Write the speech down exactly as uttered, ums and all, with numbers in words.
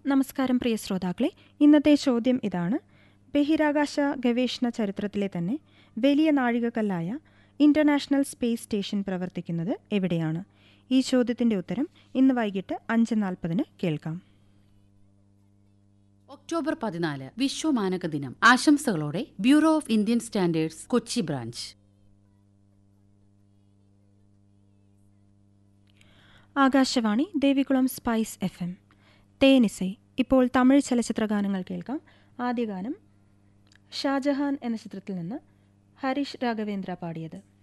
നമസ്കാരം പ്രിയ ശ്രോതാക്കളെ, ഇന്നത്തെ ചോദ്യം ഇതാണ്: ബഹിരാകാശ ഗവേഷണ ചരിത്രത്തിലെ തന്നെ വലിയ നാഴികക്കല്ലായ ഇന്റർനാഷണൽ സ്പേസ് സ്റ്റേഷൻ പ്രവർത്തിക്കുന്നത് എവിടെയാണ്? ഈ ചോദ്യത്തിന്റെ ഉത്തരം ഇന്ന് വൈകിട്ട് അഞ്ച് നാൽപ്പതിന് കേൾക്കാം. ഒക്ടോബർ പതിനാല് വിശ്വമാനക ദിനം. ആശംസകളോടെ bureau of Indian standards, Kochi branch. Akashvani Devikulam spice F M. തേനിസൈ. ഇപ്പോൾ തമിഴ് ചലച്ചിത്ര ഗാനങ്ങൾ കേൾക്കാം. ആദ്യ ഗാനം ഷാജഹാൻ എന്ന ചിത്രത്തിൽ നിന്ന് ഹരീഷ് രാഘവേന്ദ്ര പാടിയത്.